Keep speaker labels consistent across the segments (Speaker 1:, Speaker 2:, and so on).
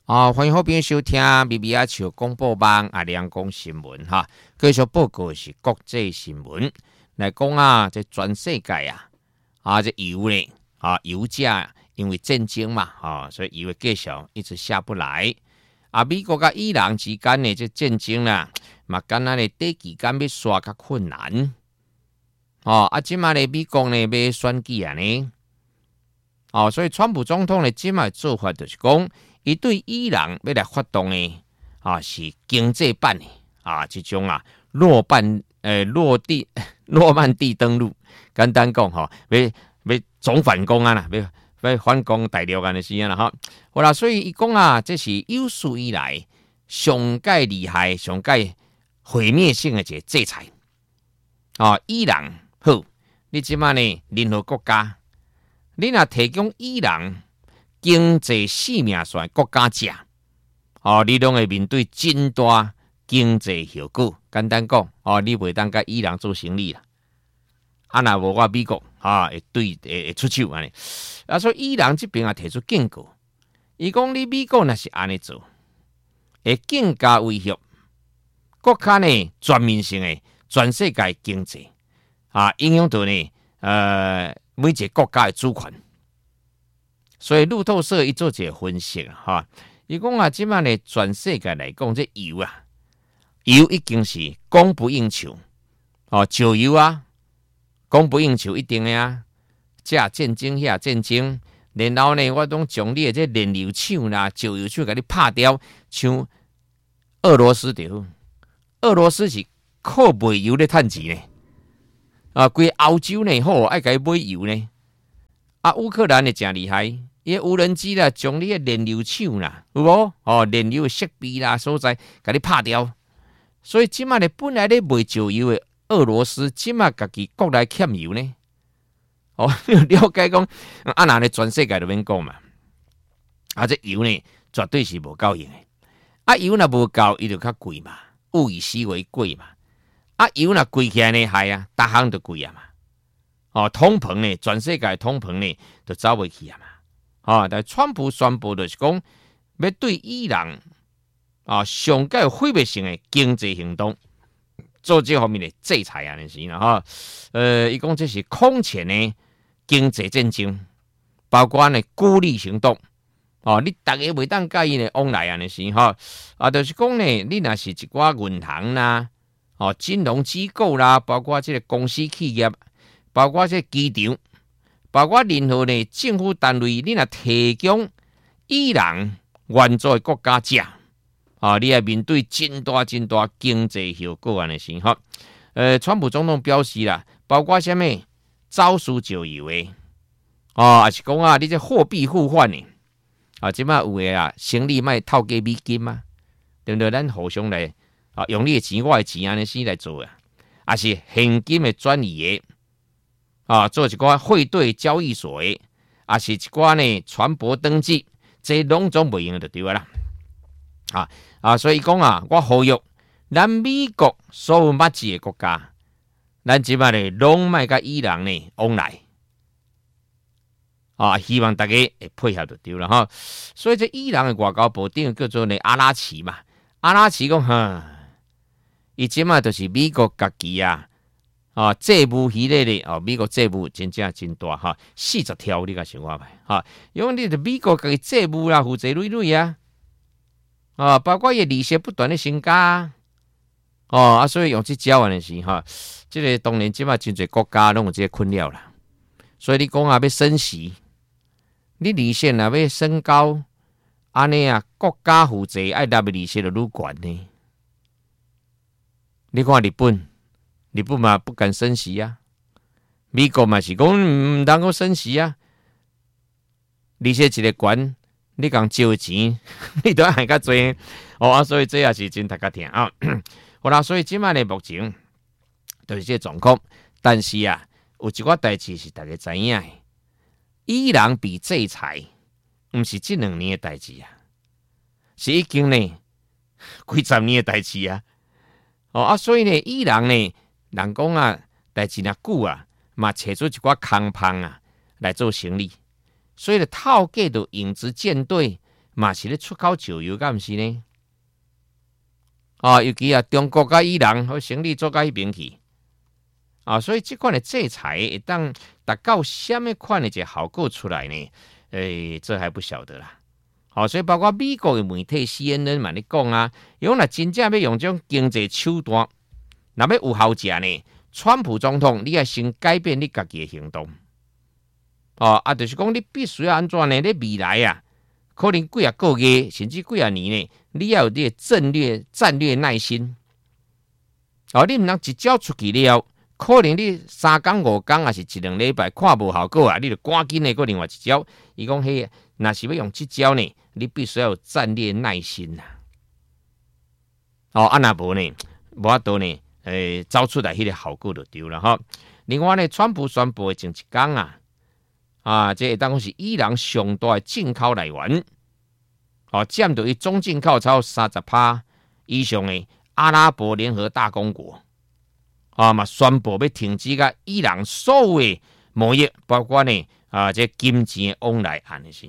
Speaker 1: 欢迎好朋友收听 BBR 潮广播网亮讲新闻哈。继续报告的是国际新闻来讲这全世界这油呢油价因为战争嘛所以油的继续一直下不来美国跟伊朗之间的这战争啦，嘛敢若呢短期间要刷较困难即马呢美国呢要选举呢所以川普总统呢即马做法就是讲。伊对伊朗要来发动的是经济版的这种诺曼底登陆，简单讲要总反攻啦，要反攻大陆的时间啦好啦，所以伊讲这是有史以来上界厉害、上界毁灭性的一个制裁伊朗好，你即马呢任何国家，你若提供伊朗。经济生命线国家食你拢会面对真大经济后果。简单讲你袂当甲伊朗做生意啦。若无我美国会出手安尼。所以伊朗这边提出警告，伊讲你美国若是安尼做，会更加威胁国家呢全面性的全世界经济影响到呢每一个国家的主权。所以路透社伊做一个分析伊讲即摆呢全世界来讲，这油已经是供不应求石油供不应求一定的这战争遐战争，然后呢我拢将你的这燃油厂啦、石油厂甲你拍掉，像俄罗斯对，俄罗斯是靠卖油咧趁钱呢规欧洲呢好爱甲伊买油呢乌克兰的真厉害。伊无人机啦，将你的燃油厂啦，有无？燃油设备啦所在，甲你拍掉。所以即马呢，本来咧卖石油的俄罗斯，即马家己国内欠油呢。了解讲，那呢全世界都免讲嘛。这油呢，绝对是无够用的。油若无够，伊就较贵嘛，物以稀为贵嘛。油若贵起来呢，系逐项都贵嘛。通膨呢，全世界通膨呢，就走袂去嘛。但川普宣布就是讲，要对伊朗上界毁灭性的经济行动做这方面的制裁是伊讲这是空前的经济战争，包括呢孤立行动你大家袂当介意呢往来是就是讲呢，你若是一寡银行啦金融机构啦，包括这个公司企业，包括这个机场。包括任何呢政府单位，你若提供伊朗援助的国家食你要面对真大经济效果是川普总统表示啦，包括什么招数石油的也是讲你这货币互换的即摆有的生理卖透过美金对不对？咱互相来用你的钱，我的钱安尼先来做也是现金的转移的。做一寡汇兑交易所的，是一寡呢船舶登记，这拢总袂用就对啦。所以讲我呼吁咱美国所有捌字的国家，咱即摆呢拢莫甲伊朗呢往来。希望大家会配合就对了所以这伊朗的外交部长叫做呢阿拉奇嘛，阿拉奇讲伊即摆就是美国家己债务系列的美国债务真正真大40条你甲想看觅因为你的美国家己债务啦负债累累包括伊利息不断的增加所以用这招的是这个当然即摆真侪国家拢有这个困扰啦。所以你讲要升息，你利息若要升高，安尼国家负债爱纳的利息就愈悬呢。你看日本嘛不敢升息美国嘛是讲唔通够升息利息一个悬，你讲借钱，你都还较济所以这也是真大家听好啦，所以即摆呢目前就是这状况，但是有一寡代志是大家知影的，伊朗被制裁，唔是这2年的代志是已经呢几十年的代志所以呢，伊朗呢。人讲代志若久嘛找出一寡空棒来做生意，所以呢，透过着影子舰队嘛是咧出口石油，敢毋是呢？尤其中国甲伊朗好生理做到迄边去，所以即款的制裁会当达到什么款的一个效果出来呢？这还不晓得啦。所以包括美国的媒体 CNN 嘛咧讲啊，伊讲若真正要用这种经济手段，若要有效果呢，川普总统你要先改变你家己的行动。就是讲你必须要安怎呢？你未来啊，可能几个月甚至几年呢，你要有你的战略耐心。你唔能一招出去了，可能你3天5天，还是1、2礼拜看无效果啊，你就赶紧的过另外一招。伊讲嘿，若是要用这招呢，你必须要有战略耐心呐。若无呢，无法度呢，走出来迄个效果就丢了哈。另外呢，川普宣布的前一天这会当讲是伊朗上大的进口来源，占到伊总进口超30%以上的阿拉伯联合大公国，嘛宣布要停止甲伊朗所有的贸易，包括呢这金钱的往来安尼是，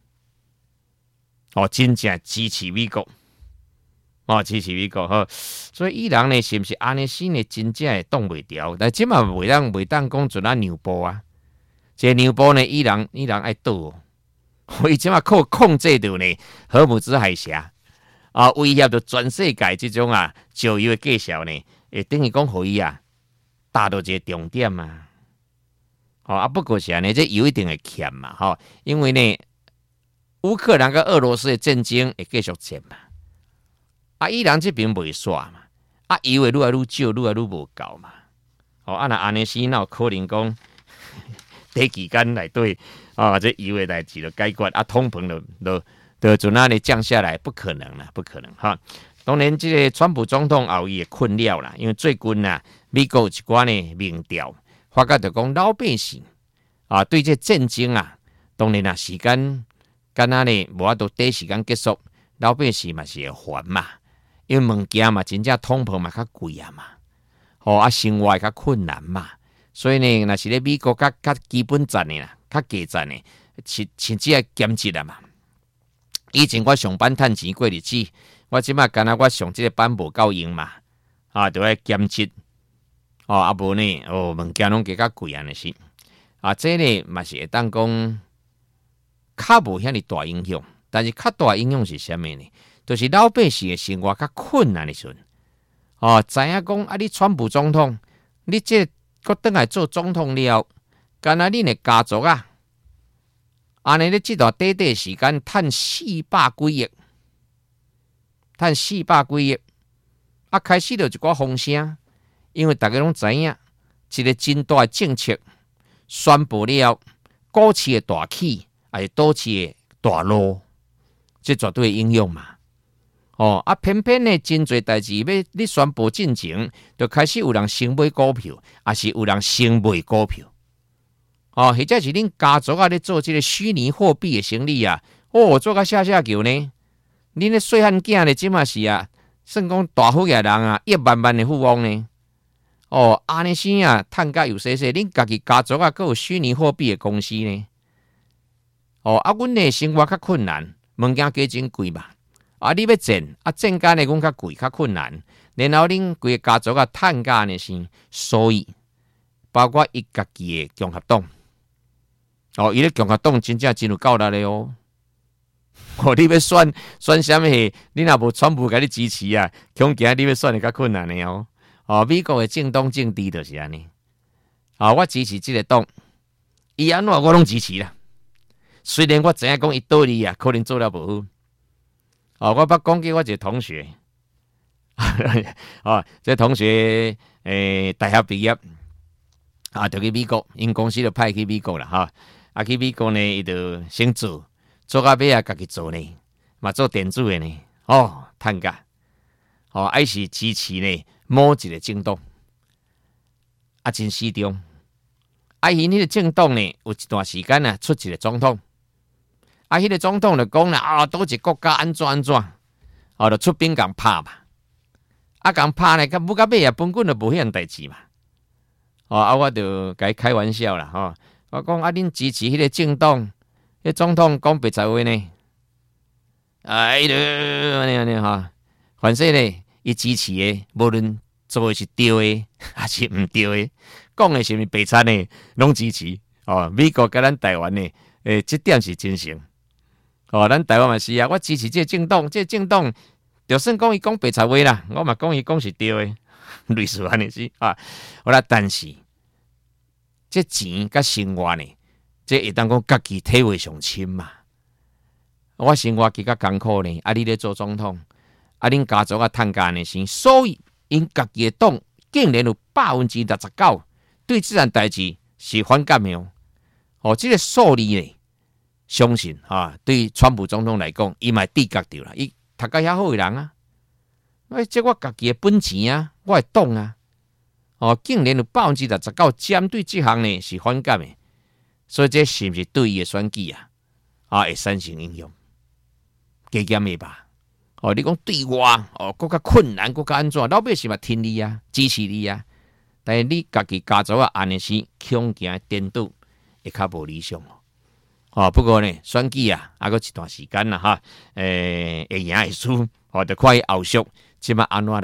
Speaker 1: 真正支持美国，支持美国所以伊朗呢是不是安尼是呢？真正会挡袂牢，但即嘛袂当讲准牛步啊。这牛步呢，伊朗爱倒伊即嘛控制到呢荷姆兹海峡威胁到全世界这种石油的介绍呢，会等于讲互伊达到一个重点嘛。不过是安尼，这有一定的欠嘛因为呢，乌克兰跟俄罗斯的战争会继续战嘛。伊朗这边袂煞嘛，油会愈来愈少，愈来愈无够嘛。若安尼是哪有可能讲？短期间内对这油的代志就解决通膨就就那里降下来，不可能啦，不可能当然，这个川普总统后伊也困了啦，因为最近美国有一寡呢民调，发觉就讲老百姓对这战争当然时间敢若呢无法度短时间结束，老百姓嘛是会烦嘛，因为物件嘛真正通膨嘛较贵嘛，生活较困难嘛。所以呢，若是咧美国较基本站的啦，较基站的，甚至要减职嘛。以前我上班趁钱过日子，我即马敢若我上这个班无够用嘛，就要减职。无呢，物件拢加较贵安尼是。这呢嘛是会当讲较无遐尼大影响，但是较大影响是啥物呢？就是老百姓的生活较困难的时阵，知影讲你川普总统，你这搁倒来做总统了，干那恁的家族安尼咧这段短时间赚400几亿，开始就一寡风声，因为大家拢知影，一个真大的政策宣布了，股市的大起，还是股市的大落，这绝对影响嘛。偏偏呢，真侪代志要你宣布进前，就开始有人先买股票，还是有人先卖股票。或者是恁家族咧做这个虚拟货币的生意做个下球呢。恁咧细汉囝咧，即嘛是算讲大富嘅人亿万万的富翁呢。安尼先趁甲有些，恁家己家族佫有虚拟货币的公司呢。阮呢生活较困难，物件价真贵嘛。你要挣挣间呢，讲较贵较困难，然后恁规个家族趁甲呢是，所以包括伊家己的共和党，伊咧共和党真正真有够力咧你要选啥物？你若无全部甲你支持恐惊你要选的较困难的美国的政党政治就是安尼我支持这个党，伊安怎我拢支持啦。虽然我知影讲伊道理可能做了无好。我捌讲给我一个同学，这同学大学毕业就去美国，因公司就派去美国啦去美国呢，伊就先做到尾家己做呢，嘛做电子的呢，趁甲爱是支持呢某一个政党真始终因迄个政党呢，有一段时间出一个总统。迄个总统就讲啦，倒一个国家安怎，就出兵共拍嘛。共拍呢，到尾本军就无迄样代志嘛。我就甲伊开玩笑啦，我讲恁支持迄个政党，迄总统讲白话呢， 安尼哈，反正咧，伊支持的，无论做的是对的还是毋对的，讲的是毋是白惨的，拢支持。哦，美国甲咱台湾呢，这点是真诚。哦，咱台湾嘛是啊，我支持这政党，这政党就算讲伊讲白贼话啦，我嘛讲伊讲是对的，类似安尼是啊。好啦，但是这钱甲生活呢，这会当讲家己体会上深嘛。我生活比较艰苦呢，啊，你咧做总统，啊，恁家族啊趁家呢是，所以因家己的党竟然有69%对这件代志是反感的哦。哦，这个数字呢，相信啊，对川普总统来讲，伊嘛知觉到啦，伊读甲遐好的人啊，这我家己的本钱啊，我的党啊，哦，竟然有69%针对这项呢是反感的，所以这是不是对伊的选举啊，会产生影响？加减的吧？哦，你讲对我哦，更加困难，更加安怎？老百姓嘛听你啊，支持你啊，但是你家己家族啊，安尼是恐惊颠倒。会较无理想哦，不过呢，选举啊，还有一段时间啦哈，会赢会输，哦，就看伊后续即摆安怎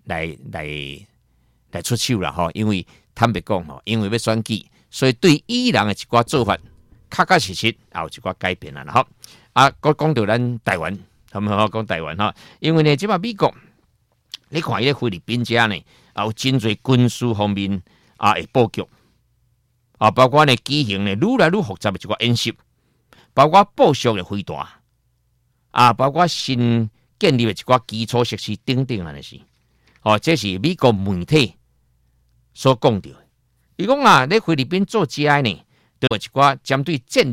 Speaker 1: 来出手啦哈。因为坦白讲吼，因为要选举，所以对伊人的一寡做法，确实也有一寡改变啦哈。啊，我讲到咱台湾，好唔好？讲台湾哈，因为呢，即摆美国，你看伊咧菲律宾遮呢，有真侪军事方面会布局。啊，包括呢机型呢，愈来愈复杂的一个演习，包括部署的飞弹，啊，包括新建立的一个基础设施等等安尼是，哦，这是美国媒体所讲到的。伊讲啊，咧菲律宾做 GI 呢，都有一个针对战